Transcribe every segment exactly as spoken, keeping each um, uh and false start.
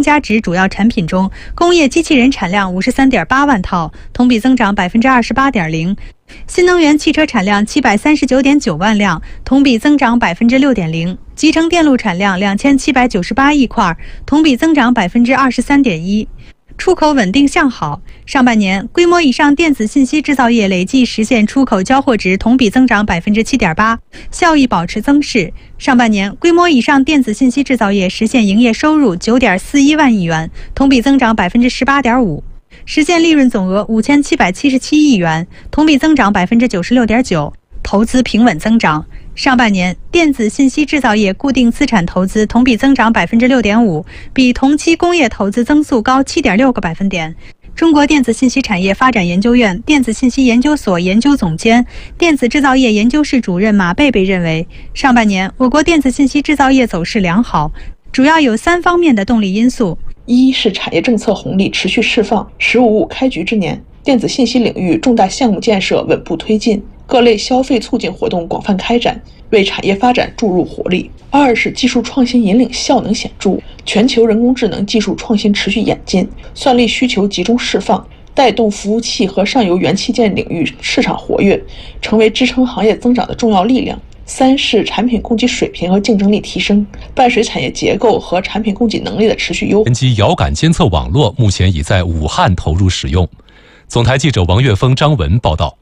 加值主要产品中，工业机器人产量五十三点八万套，同比增长百分之二十八点零；新能源汽车产量七百三十九点九万辆，同比增长百分之六点零；集成电路产量两千七百九十八亿块，同比增长百分之二十三点一。出口稳定向好，上半年规模以上电子信息制造业累计实现出口交货值同比增长百分之七点八，效益保持增势。上半年规模以上电子信息制造业实现营业收入九点四一万亿元，同比增长百分之十八点五，实现利润总额五千七百七十七亿元，同比增长百分之九十六点九，投资平稳增长。上半年，电子信息制造业固定资产投资同比增长百分之六点五，比同期工业投资增速高七点六个百分点。中国电子信息产业发展研究院电子信息研究所研究总监、电子制造业研究室主任马贝贝认为，上半年我国电子信息制造业走势良好，主要有三方面的动力因素： 一是产业政策红利持续释放，十五五开局之年，电子信息领域重大项目建设稳步推进，各类消费促进活动广泛开展，为产业发展注入活力。二是技术创新引领效能显著，全球人工智能技术创新持续演进，算力需求集中释放，带动服务器和上游元器件领域市场活跃，成为支撑行业增长的重要力量。三是产品供给水平和竞争力提升，伴随产业结构和产品供给能力的持续优化。 无人机遥感监测网络目前已在武汉投入使用。总台记者王岳峰、张文报道。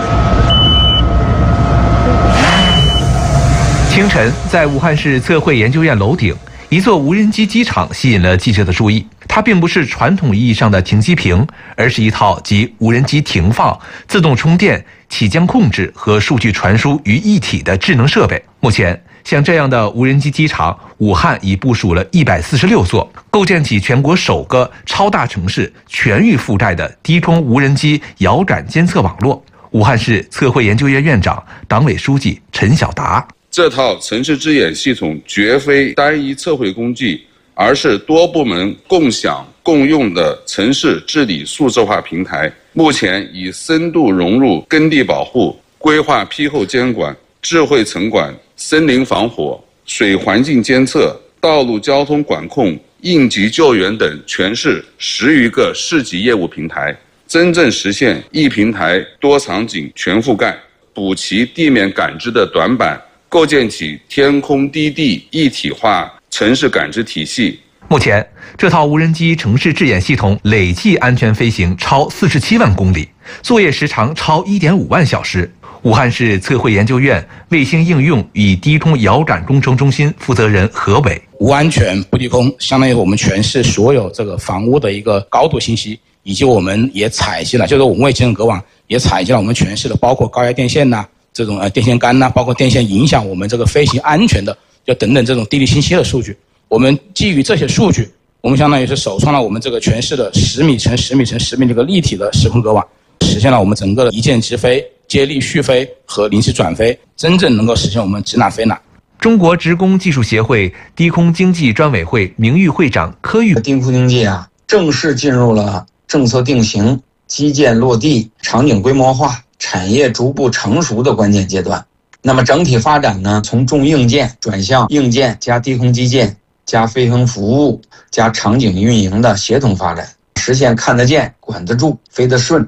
清晨，在武汉市测绘研究院楼顶，一座无人机机场吸引了记者的注意。它并不是传统意义上的停机坪，而是一套集无人机停放、自动充电、起降控制和数据传输于一体的智能设备。目前，像这样的无人机机场，武汉已部署了一百四十六座，构建起全国首个超大城市全域覆盖的低空无人机遥感监测网络。武汉市测绘研究院院长、党委书记陈晓达： 这套城市之眼系统绝非单一测绘工具，而是多部门共享共用的城市治理数字化平台。目前已深度融入耕地保护、规划批后监管、智慧城管、森林防火、水环境监测、道路交通管控、应急救援等全市十余个市级业务平台，真正实现一平台多场景全覆盖，补齐地面感知的短板，构建起天空低地一体化城市感知体系。 目前，这套无人机城市智眼系统累计安全飞行超四十七万公里，作业时长超一点五万小时。武汉市测绘研究院卫星应用与低空遥感工程中心负责人何伟： 无安全不低空，相当于我们全市所有这个房屋的一个高度信息，以及我们也采集了，就是我们为集成隔网也采集了我们全市的包括高压电线呐、啊、这种呃电线杆呐、啊，包括电线影响我们这个飞行安全的，就等等这种地理信息的数据。我们基于这些数据，我们相当于是首创了我们这个全市的十米乘十米乘十米这个立体的时空隔网，实现了我们整个的一键直飞、接力续飞和临时转飞，真正能够实现我们指哪飞哪。 中国职工技术协会低空经济专委会名誉会长柯玉： 低空经济啊，正式进入了政策定型、基建落地、场景规模化、产业逐步成熟的关键阶段。那么整体发展呢，从重硬件转向硬件加低空基建加飞行服务加场景运营的协同发展，实现看得见、管得住、飞得顺。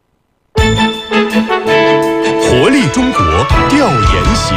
活力中国调研行。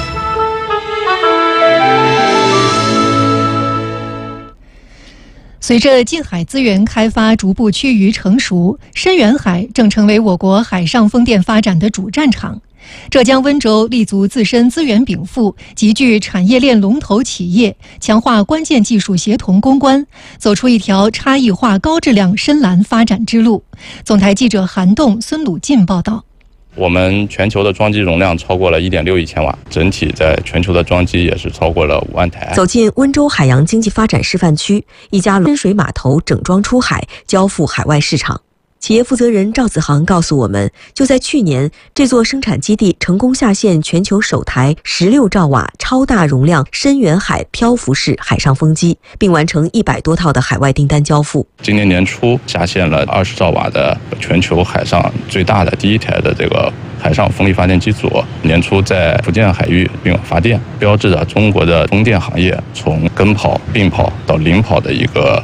随着近海资源开发逐步趋于成熟，深远海正成为我国海上风电发展的主战场。浙江温州立足自身资源禀赋，集聚产业链龙头企业，强化关键技术协同攻关，走出一条差异化高质量深蓝发展之路。总台记者韩栋、孙鲁进报道。 我们全球的装机容量超过了 一点六亿千瓦，整体在全球的装机也是超过了五万台。 走进温州海洋经济发展示范区，一家深水码头整装出海，交付海外市场。企业负责人赵子航告诉我们，就在去年，这座生产基地成功下线全球首台十六兆瓦超大容量深远海漂浮式海上风机，并完成一百多套的海外订单交付。 今年年初下线了二十兆瓦的全球海上最大的第一台的这个海上风力发电机组，年初在福建海域并发电，标志着中国的风电行业从跟跑、并跑到领跑的一个